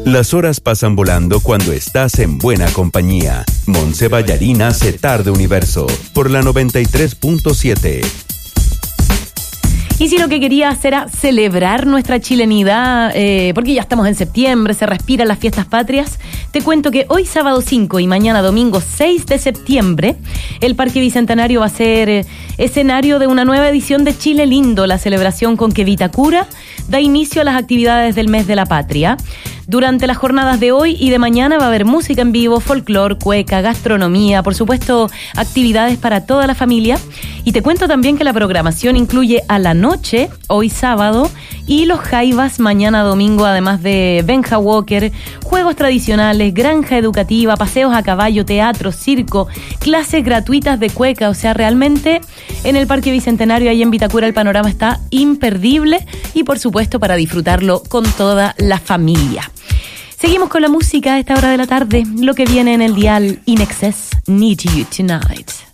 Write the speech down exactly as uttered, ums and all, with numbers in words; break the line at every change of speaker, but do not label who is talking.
Las horas pasan volando cuando estás en buena compañía. Montse Ballarín hace Tarde Universo por la noventa y tres punto siete.
Y si lo que quería hacer era celebrar nuestra chilenidad, eh, porque ya estamos en septiembre, se respiran las fiestas patrias, te cuento que hoy sábado cinco y mañana domingo seis de septiembre, el Parque Bicentenario va a ser eh, escenario de una nueva edición de Chile Lindo, la celebración con que Vitacura da inicio a las actividades del mes de la patria. Durante las jornadas de hoy y de mañana va a haber música en vivo, folclor, cueca, gastronomía, por supuesto, actividades para toda la familia. Y te cuento también que la programación incluye a la noche, hoy sábado, y los Jaivas mañana domingo, además de Benja Walker, juegos tradicionales, granja educativa, paseos a caballo, teatro, circo, clases gratuitas de cueca. O sea, realmente en el Parque Bicentenario, ahí en Vitacura, el panorama está imperdible y, por supuesto, para disfrutarlo con toda la familia. Seguimos con la música a esta hora de la tarde, lo que viene en el dial In Excess, Need You Tonight.